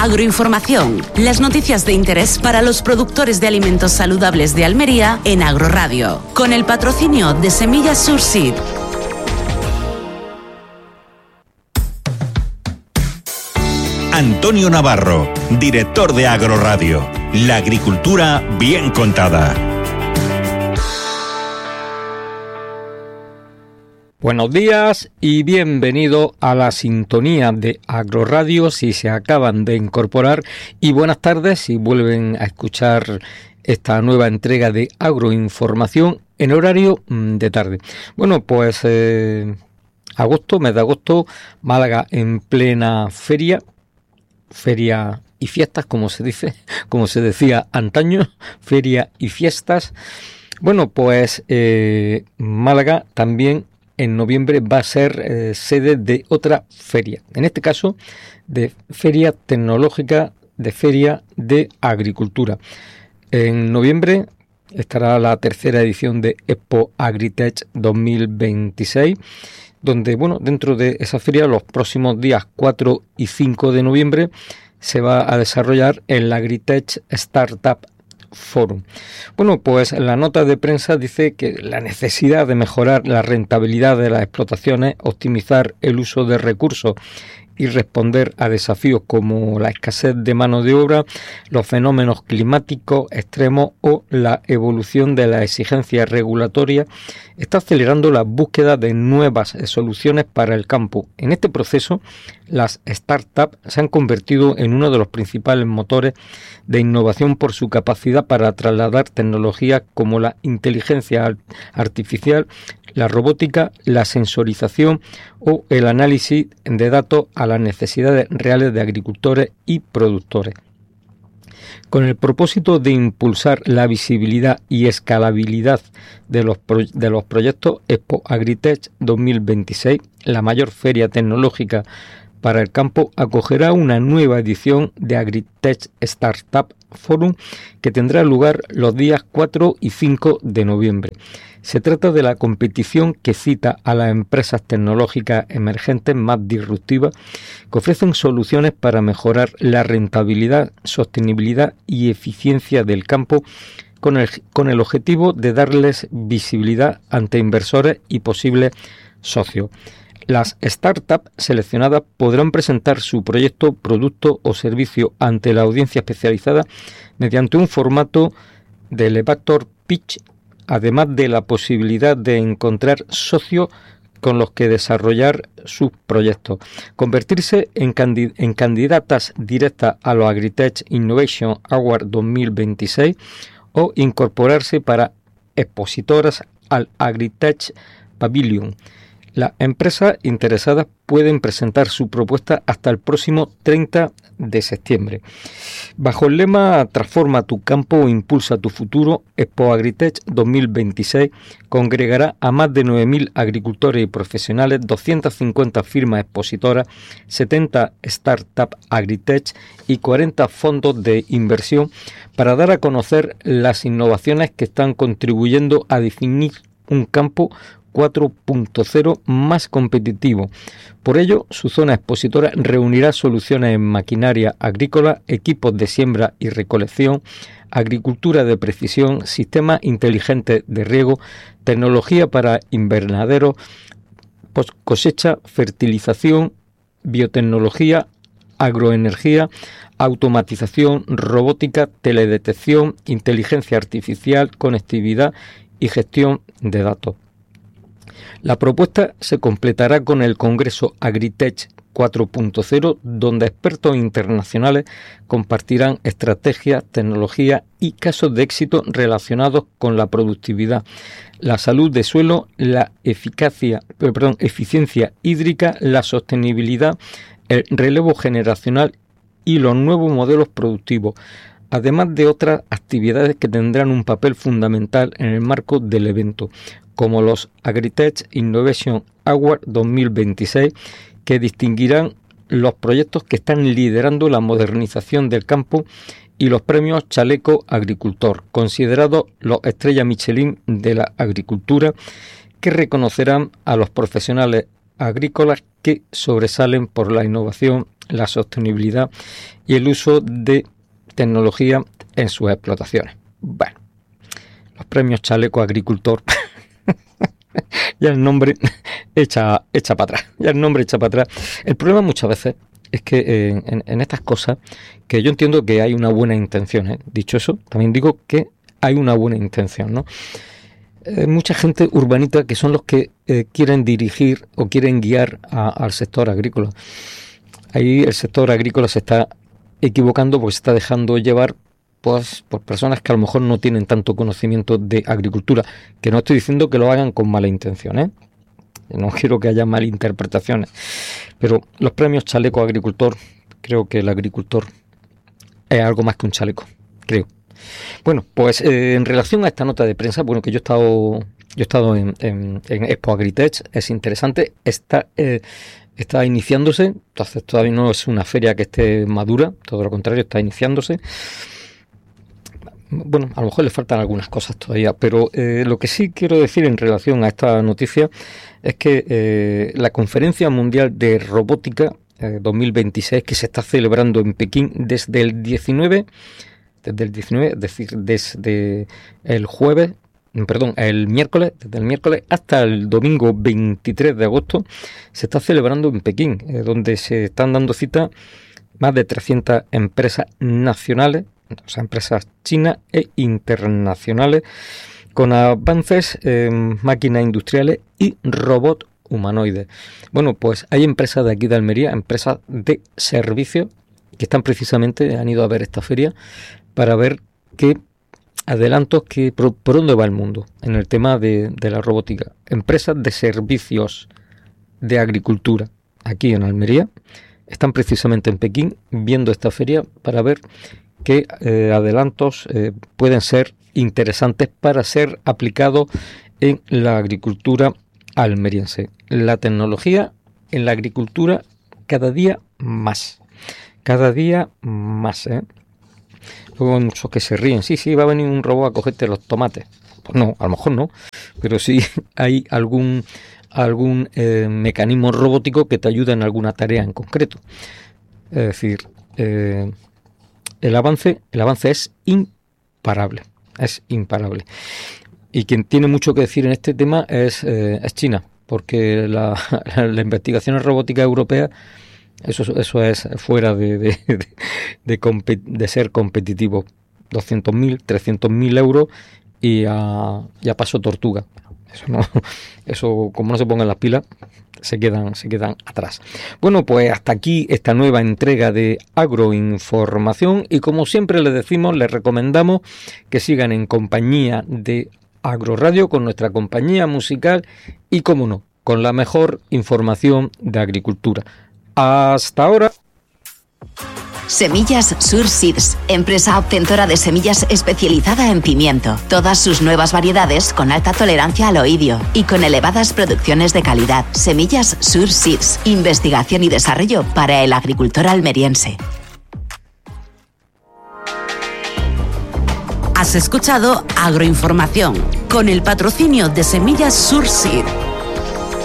Agroinformación, las noticias de interés para los productores de alimentos saludables de Almería en Agroradio, con el patrocinio de Semillas Surseed. Antonio Navarro, director de Agroradio. La agricultura bien contada. Buenos días y bienvenido a la sintonía de Agroradio si se acaban de incorporar, y buenas tardes si vuelven a escuchar esta nueva entrega de Agroinformación en horario de tarde. Bueno, pues agosto, mes de agosto, Málaga en plena feria y fiestas, como se dice, como se decía antaño, feria y fiestas. Bueno, pues Málaga también en noviembre va a ser sede de otra feria, en este caso de feria tecnológica, de feria de agricultura. En noviembre estará la tercera edición de Expo Agritech 2026, donde, bueno, dentro de esa feria, los próximos días 4 y 5 de noviembre, se va a desarrollar el Agritech Startup Forum. Bueno, pues la nota de prensa dice que la necesidad de mejorar la rentabilidad de las explotaciones, optimizar el uso de recursos y responder a desafíos como la escasez de mano de obra, los fenómenos climáticos extremos o la evolución de las exigencias regulatorias, está acelerando la búsqueda de nuevas soluciones para el campo. En este proceso, las startups se han convertido en uno de los principales motores de innovación por su capacidad para trasladar tecnologías como la inteligencia artificial, la robótica, la sensorización o el análisis de datos a las necesidades reales de agricultores y productores. Con el propósito de impulsar la visibilidad y escalabilidad de los proyectos, Expo Agritech 2026, la mayor feria tecnológica para el campo, acogerá una nueva edición de Agritech Startup Forum que tendrá lugar los días 4 y 5 de noviembre. Se trata de la competición que cita a las empresas tecnológicas emergentes más disruptivas que ofrecen soluciones para mejorar la rentabilidad, sostenibilidad y eficiencia del campo con el objetivo de darles visibilidad ante inversores y posibles socios. Las startups seleccionadas podrán presentar su proyecto, producto o servicio ante la audiencia especializada mediante un formato de elevator pitch, además de la posibilidad de encontrar socios con los que desarrollar sus proyectos, convertirse en candidatas directas a los Agritech Innovation Award 2026 o incorporarse para expositoras al Agritech Pavilion. Las empresas interesadas pueden presentar su propuesta hasta el próximo 30 de septiembre. Bajo el lema Transforma tu campo o impulsa tu futuro, Expo Agritech 2026 congregará a más de 9.000 agricultores y profesionales, 250 firmas expositoras, 70 startups Agritech y 40 fondos de inversión para dar a conocer las innovaciones que están contribuyendo a definir un campo 4.0 más competitivo. Por ello, su zona expositora reunirá soluciones en maquinaria agrícola, equipos de siembra y recolección, agricultura de precisión, sistemas inteligentes de riego, tecnología para invernaderos, cosecha, fertilización, biotecnología, agroenergía, automatización, robótica, teledetección, inteligencia artificial, conectividad y gestión de datos. La propuesta se completará con el Congreso Agritech 4.0, donde expertos internacionales compartirán estrategias, tecnologías y casos de éxito relacionados con la productividad, la salud de suelo, la eficiencia hídrica, la sostenibilidad, el relevo generacional y los nuevos modelos productivos, además de otras actividades que tendrán un papel fundamental en el marco del evento, como los Agritech Innovation Award 2026, que distinguirán los proyectos que están liderando la modernización del campo, y los premios Chaleco Agricultor, considerados los estrellas Michelin de la agricultura, que reconocerán a los profesionales agrícolas que sobresalen por la innovación la sostenibilidad y el uso de tecnología en sus explotaciones. Bueno, los premios Chaleco Agricultor, ya el nombre echa para atrás, El problema muchas veces es que en estas cosas, que yo entiendo que hay una buena intención, ¿eh? Dicho eso, también digo que hay una buena intención, ¿no? Mucha gente urbanita que son los que quieren dirigir o quieren guiar al sector agrícola. Ahí el sector agrícola se está equivocando porque se está dejando llevar pues por personas que a lo mejor no tienen tanto conocimiento de agricultura, que no estoy diciendo que lo hagan con mala intención, ¿eh? No quiero que haya malinterpretaciones, pero los premios Chaleco Agricultor, creo que el agricultor es algo más que un chaleco, creo. Bueno, pues en relación a esta nota de prensa, bueno, que yo he estado en Expo Agritech, es interesante, está iniciándose, entonces todavía no es una feria que esté madura, todo lo contrario, está iniciándose. Bueno, a lo mejor le faltan algunas cosas todavía, pero lo que sí quiero decir en relación a esta noticia es que la Conferencia Mundial de Robótica 2026, que se está celebrando en Pekín desde el 19, es decir, desde el miércoles hasta el domingo 23 de agosto, se está celebrando en Pekín, donde se están dando cita más de 300 empresas nacionales, o sea, empresas chinas e internacionales, con avances en máquinas industriales y robots humanoides. Bueno, pues hay empresas de aquí de Almería, empresas de servicios, que han ido a ver esta feria para ver qué adelantos, por dónde va el mundo en el tema de la robótica. Empresas de servicios de agricultura aquí en Almería están precisamente en Pekín viendo esta feria para ver qué adelantos pueden ser interesantes para ser aplicados en la agricultura almeriense. La tecnología en la agricultura cada día más, ¿eh? Luego hay muchos que se ríen, sí, va a venir un robot a cogerte los tomates. Pues no, a lo mejor no, pero sí hay algún mecanismo robótico que te ayuda en alguna tarea en concreto. Es decir, el avance es imparable. Y quien tiene mucho que decir en este tema es China, porque la investigación en robótica europea, eso es fuera de ser competitivo. 200.000, 300.000 euros y a paso tortuga. Eso como no se pongan las pilas, se quedan atrás. Bueno, pues hasta aquí esta nueva entrega de Agroinformación, y como siempre les decimos, les recomendamos que sigan en compañía de Agroradio, con nuestra compañía musical y, como no, con la mejor información de agricultura. Hasta ahora. Semillas Sur Seeds, empresa obtentora de semillas especializada en pimiento. Todas sus nuevas variedades con alta tolerancia al oidio y con elevadas producciones de calidad. Semillas Sur Seeds, investigación y desarrollo para el agricultor almeriense. Has escuchado Agroinformación con el patrocinio de Semillas Sur Seeds.